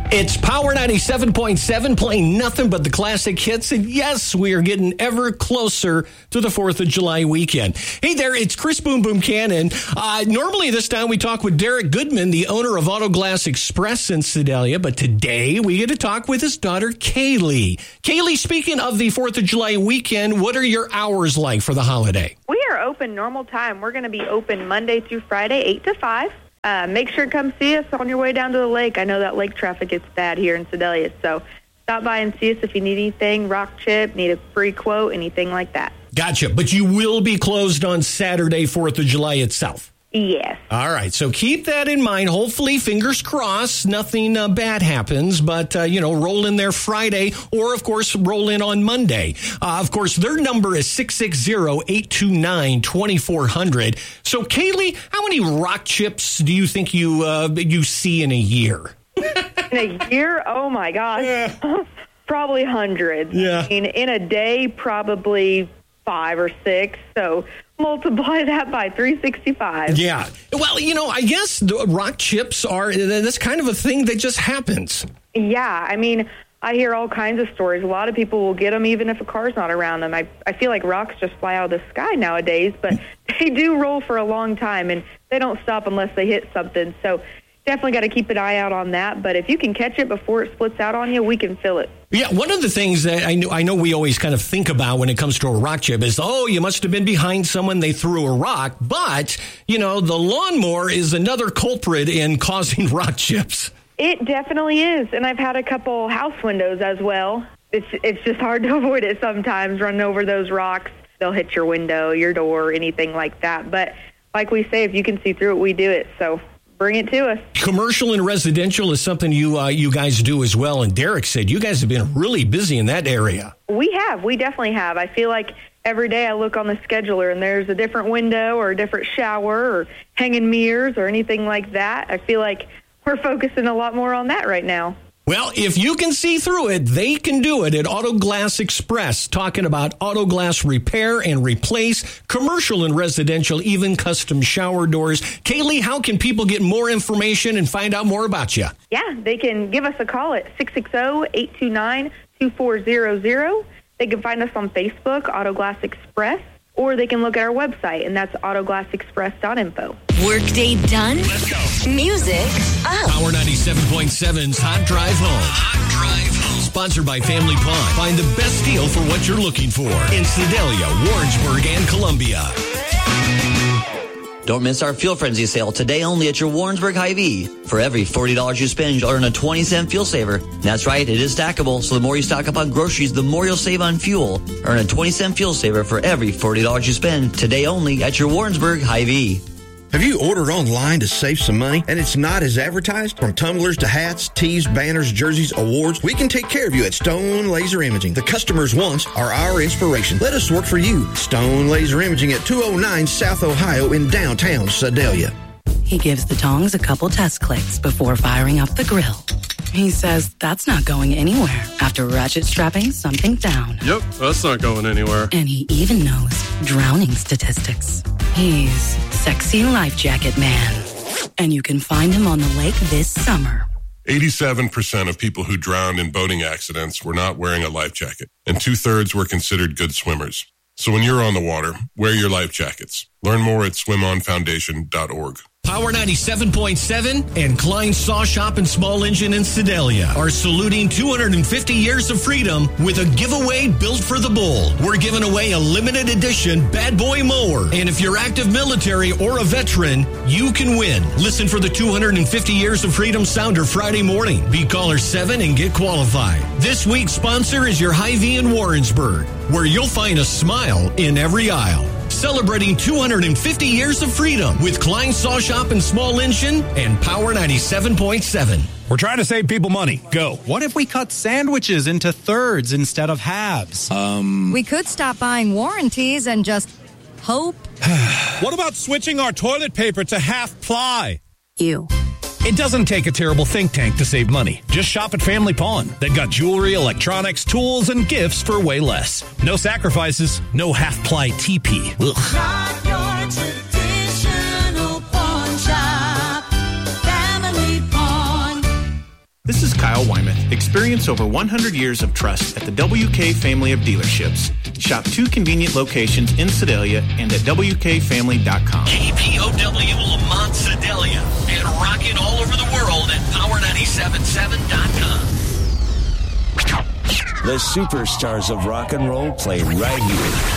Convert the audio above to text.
It's Power 97.7 playing nothing but the classic hits. And yes, we are getting ever closer to the 4th of July weekend. Hey there, it's Chris Boom Boom Cannon. Normally this time we talk with Derek Goodman, the owner of Auto Glass Express in Sedalia. But today we get to talk with his daughter, Kaylee. Kaylee, speaking of the 4th of July weekend, what are your hours like for the holiday? We are open normal time. We're going to be open Monday through Friday, 8 to 5. Make sure to come see us on your way down to the lake. I know that lake traffic gets bad here in Sedalia, so stop by and see us if you need anything, rock chip, need a free quote, anything like that. Gotcha. But you will be closed on Saturday, 4th of July itself. Yes. All right. So keep that in mind. Hopefully, fingers crossed, nothing bad happens. But, roll in there Friday or, of course, roll in on Monday. Of course, their number is 660-829-2400. So, Kaylee, how many rock chips do you think you see in a year? In a year? Oh, my gosh. Yeah. Probably hundreds. Yeah. I mean, in a day, probably 5 or 6. So multiply that by 365. Yeah. Well, I guess the rock chips that's kind of a thing that just happens. Yeah. I mean, I hear all kinds of stories. A lot of people will get them even if a car's not around them. I feel like rocks just fly out of the sky nowadays, but they do roll for a long time, and they don't stop unless they hit something. So definitely got to keep an eye out on that. But if you can catch it before it splits out on you, we can fill it. Yeah, one of the things that I know we always kind of think about when it comes to a rock chip is, you must have been behind someone, they threw a rock. But, the lawnmower is another culprit in causing rock chips. It definitely is. And I've had a couple house windows as well. It's just hard to avoid it sometimes, running over those rocks. They'll hit your window, your door, anything like that. But like we say, if you can see through it, we do it. So bring it to us. Commercial and residential is something you guys do as well. And Derek said you guys have been really busy in that area. We have. We definitely have. I feel like every day I look on the scheduler and there's a different window or a different shower or hanging mirrors or anything like that. I feel like we're focusing a lot more on that right now. Well, if you can see through it, they can do it at Auto Glass Express, talking about auto glass repair and replace, commercial and residential, even custom shower doors. Kaylee, how can people get more information and find out more about you? Yeah, they can give us a call at 660-829-2400. They can find us on Facebook, Auto Glass Express, or they can look at our website, and that's autoglassexpress.info. Workday done? Let's go. Music up. Power 97.7's Hot Drive Home. Hot Drive Home. Sponsored by Family Pond. Find the best deal for what you're looking for in Sedalia, Warrensburg, and Columbia. Don't miss our Fuel Frenzy sale today only at your Warrensburg Hy-Vee. For every $40 you spend, you'll earn a 20-cent fuel saver. That's right, it is stackable, so the more you stock up on groceries, the more you'll save on fuel. Earn a 20-cent fuel saver for every $40 you spend today only at your Warrensburg Hy-Vee. Have you ordered online to save some money and it's not as advertised? From tumblers to hats, tees, banners, jerseys, awards, we can take care of you at Stone Laser Imaging. The customer's wants are our inspiration. Let us work for you. Stone Laser Imaging at 209 South Ohio in downtown Sedalia. He gives the tongs a couple test clicks before firing up the grill. He says that's not going anywhere after ratchet strapping something down. Yep, that's not going anywhere. And he even knows drowning statistics. He's Sexy Life Jacket Man. And you can find him on the lake this summer. 87% of people who drowned in boating accidents were not wearing a life jacket, and 2/3 were considered good swimmers. So when you're on the water, wear your life jackets. Learn more at swimonfoundation.org. Power 97.7 and Klein Saw Shop and Small Engine in Sedalia are saluting 250 years of freedom with a giveaway built for the bull. We're giving away a limited edition Bad Boy mower. And if you're active military or a veteran, you can win. Listen for the 250 Years of Freedom Sounder Friday morning. Be caller 7 and get qualified. This week's sponsor is your Hy-Vee in Warrensburg, where you'll find a smile in every aisle. Celebrating 250 years of freedom with Klein Saw Shop and Small Engine and Power 97.7. We're trying to save people money. Go. What if we cut sandwiches into thirds instead of halves? We could stop buying warranties and just hope. What about switching our toilet paper to half ply? You. It doesn't take a terrible think tank to save money. Just shop at Family Pawn. They've got jewelry, electronics, tools, and gifts for way less. No sacrifices, no half-ply TP. Ugh. Not your traditional pawn shop. Family Pawn. This is Kyle Wymuth. Experience over 100 years of trust at the WK family of dealerships. Shop 2 convenient locations in Sedalia and at WKFamily.com. KPOW Lamont Sedalia and rocking all over the world at Power977.com. The superstars of rock and roll play right here.